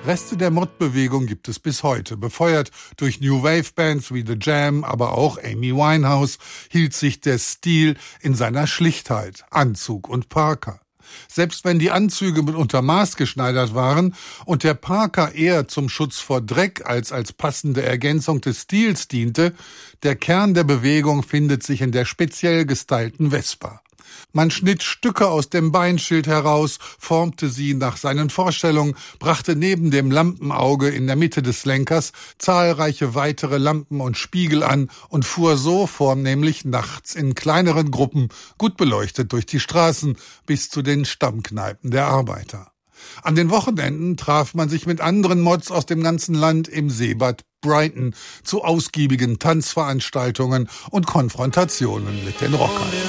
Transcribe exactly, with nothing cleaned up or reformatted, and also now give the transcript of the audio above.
Reste der Mod-Bewegung gibt es bis heute. Befeuert durch New-Wave-Bands wie The Jam, aber auch Amy Winehouse, hielt sich der Stil in seiner Schlichtheit, Anzug und Parker. Selbst wenn die Anzüge mitunter maßgeschneidert waren und der Parker eher zum Schutz vor Dreck als als passende Ergänzung des Stils diente, der Kern der Bewegung findet sich in der speziell gestylten Vespa. Man schnitt Stücke aus dem Beinschild heraus, formte sie nach seinen Vorstellungen, brachte neben dem Lampenauge in der Mitte des Lenkers zahlreiche weitere Lampen und Spiegel an und fuhr so vornehmlich nachts in kleineren Gruppen, gut beleuchtet durch die Straßen, bis zu den Stammkneipen der Arbeiter. An den Wochenenden traf man sich mit anderen Mods aus dem ganzen Land im Seebad Brighton zu ausgiebigen Tanzveranstaltungen und Konfrontationen mit den Rockern.